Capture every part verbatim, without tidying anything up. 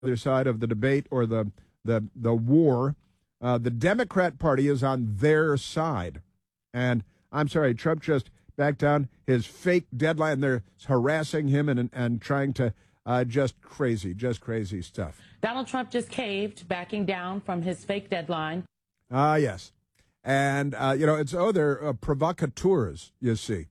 other side of the debate or the the the war. Uh, the Democrat Party is on their side, and I'm sorry, Trump just backed down his fake deadline. They're harassing him and and trying to uh, just crazy, just crazy stuff. Donald Trump just caved, backing down from his fake deadline. Ah, uh, yes, and uh, you know it's oh they're uh, provocateurs, you see,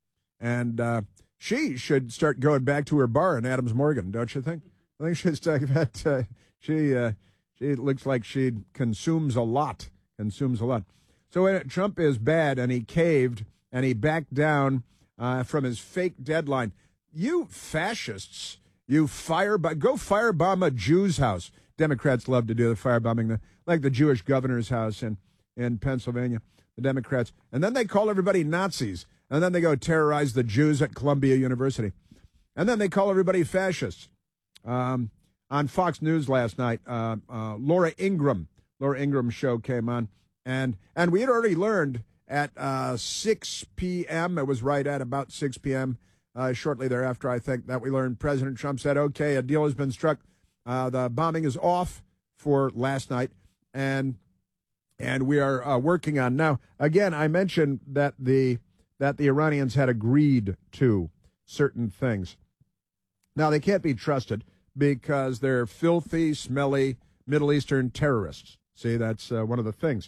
and uh, she should start going back to her bar in Adams Morgan, don't you think? I think she's talking about uh, she. Uh, She looks like she consumes a lot, consumes a lot. So when Trump is bad and he caved and he backed down uh, from his fake deadline, you fascists, you fire, go firebomb a Jew's house. Democrats love to do the firebombing, the, like the Jewish governor's house in, in Pennsylvania, the Democrats. And then they call everybody Nazis. And then they go terrorize the Jews at Columbia University. And then they call everybody fascists. Um... On Fox News last night, uh, uh, Laura Ingraham, Laura Ingram's show came on, and and we had already learned at uh, six p.m., it was right at about six p.m., uh, shortly thereafter, I think, that we learned President Trump said, okay, a deal has been struck. Uh, the bombing is off for last night, and and we are uh, working on. Now, again, I mentioned that the that the Iranians had agreed to certain things. Now, they can't be trusted, because they're filthy, smelly Middle Eastern terrorists. See, that's uh, one of the things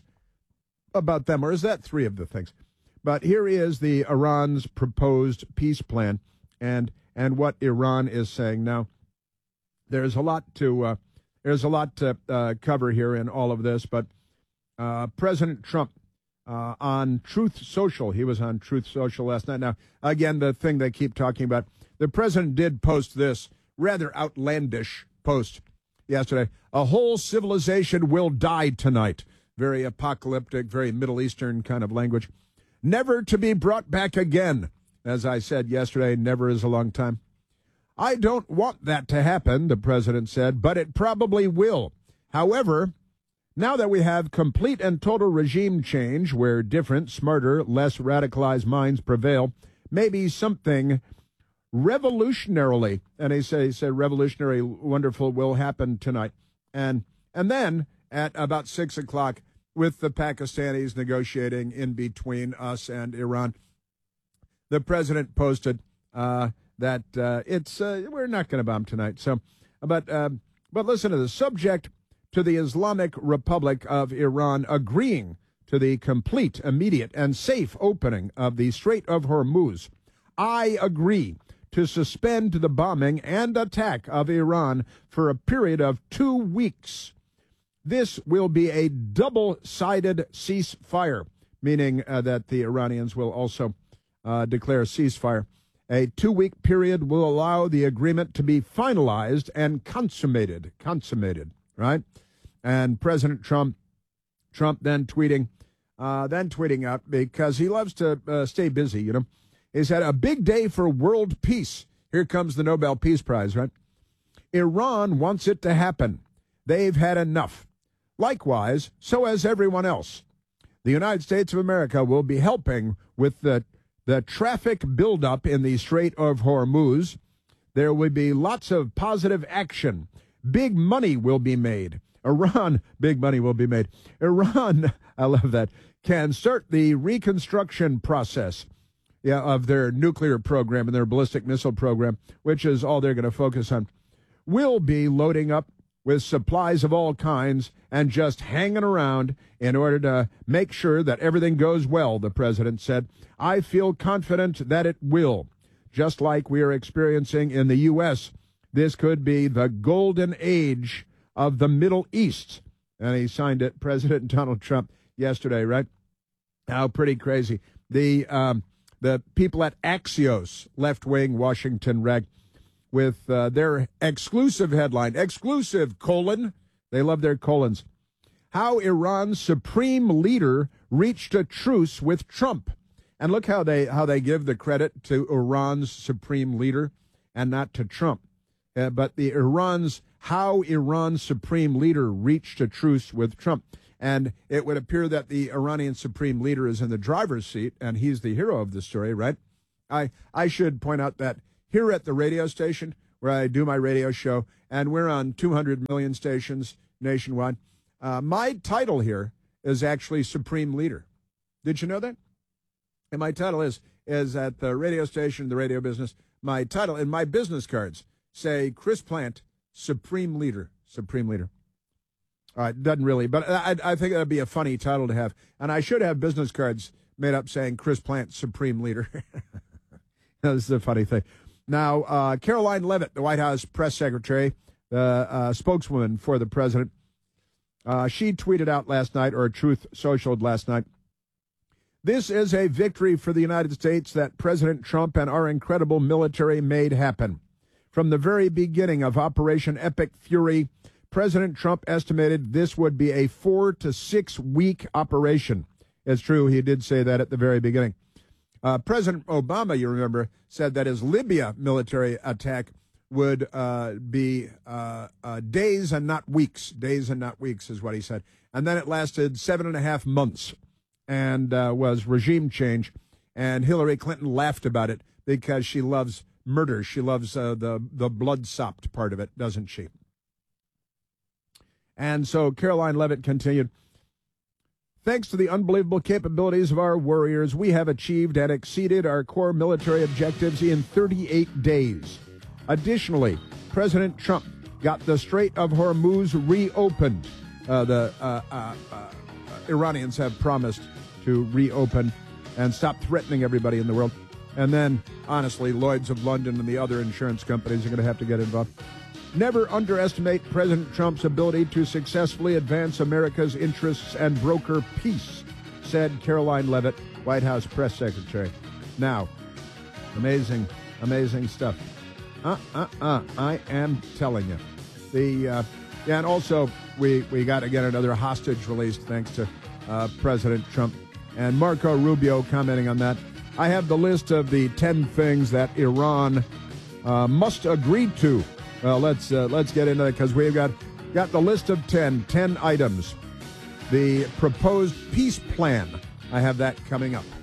about them, or is that three of the things? But here is the Iran's proposed peace plan, and and what Iran is saying now. There's a lot to uh, there's a lot to uh, cover here in all of this, but uh, President Trump uh, on Truth Social, he was on Truth Social last night. Now, again, the thing they keep talking about, the president did post this rather outlandish post yesterday. A whole civilization will die tonight. Very apocalyptic, very Middle Eastern kind of language. Never to be brought back again. As I said yesterday, never is a long time. I don't want that to happen, the president said, but it probably will. However, now that we have complete and total regime change where different, smarter, less radicalized minds prevail, maybe something revolutionarily, and he said, he said revolutionary, wonderful will happen tonight. And and then at about six o'clock, with the Pakistanis negotiating in between us and Iran, the president posted uh, that uh, it's uh, we're not going to bomb tonight. So, but uh, but listen to the subject to the Islamic Republic of Iran agreeing to the complete, immediate, and safe opening of the Strait of Hormuz. I agree to suspend the bombing and attack of Iran for a period of two weeks. This will be a double-sided ceasefire, meaning uh, that the Iranians will also uh, declare ceasefire. A two-week period will allow the agreement to be finalized and consummated. Consummated, right? And President Trump, Trump then tweeting, uh, then tweeting out, because he loves to uh, stay busy, you know. He said, a big day for world peace. Here comes the Nobel Peace Prize, right? Iran wants it to happen. They've had enough. Likewise, so has everyone else. The United States of America will be helping with the, the traffic buildup in the Strait of Hormuz. There will be lots of positive action. Big money will be made. Iran, big money will be made. Iran, I love that, can start the reconstruction process. Yeah, of their nuclear program and their ballistic missile program, which is all they're going to focus on, will be loading up with supplies of all kinds and just hanging around in order to make sure that everything goes well, the president said. I feel confident that it will. Just like we are experiencing in the U S, this could be the golden age of the Middle East. And he signed it, President Donald Trump, yesterday, right? How pretty crazy. The... Um, The people at Axios, left-wing Washington rag, with uh, their exclusive headline, exclusive, colon, they love their colons, how Iran's supreme leader reached a truce with Trump. And look how they how they give the credit to Iran's supreme leader and not to Trump. Uh, but the Iran's, how Iran's supreme leader reached a truce with Trump. And it would appear that the Iranian supreme leader is in the driver's seat, and he's the hero of the story, right? I, I should point out that here at the radio station, where I do my radio show, and we're on two hundred million stations nationwide. Uh, my title here is actually Supreme Leader. Did you know that? And my title is, is at the radio station, the radio business, my title and my business cards say Chris Plante, Supreme Leader, Supreme Leader. All right, doesn't really, but I, I think that would be a funny title to have. And I should have business cards made up saying Chris Plante, Supreme Leader. This is a funny thing. Now, uh, Caroline Leavitt, the White House press secretary, the uh, spokeswoman for the president, uh, she tweeted out last night, or Truth Socialed last night, "This is a victory for the United States that President Trump and our incredible military made happen. From the very beginning of Operation Epic Fury, President Trump estimated this would be a four to six week operation." It's true, he did say that at the very beginning. Uh, President Obama, you remember, said that his Libya military attack would uh, be uh, uh, days and not weeks. Days and not weeks is what he said. And then it lasted seven and a half months and uh, was regime change. And Hillary Clinton laughed about it because she loves murder. She loves uh, the, the blood-sopped part of it, doesn't she? And so Caroline Leavitt continued, "Thanks to the unbelievable capabilities of our warriors, we have achieved and exceeded our core military objectives in thirty-eight days. Additionally, President Trump got the Strait of Hormuz reopened. Uh, the uh, uh, uh, Iranians have promised to reopen and stop threatening everybody in the world. And then, honestly, Lloyd's of London and the other insurance companies are going to have to get involved. Never underestimate President Trump's ability to successfully advance America's interests and broker peace," said Caroline Leavitt, White House press secretary. Now, amazing, amazing stuff. Uh, uh, uh, I am telling you. The uh, yeah, and also we, we got, again, another hostage released thanks to uh, President Trump. And Marco Rubio commenting on that. I have the list of the ten things that Iran uh, must agree to. Well, let's uh, let's get into it because we've got, got the list of ten, ten items. The proposed peace plan. I have that coming up.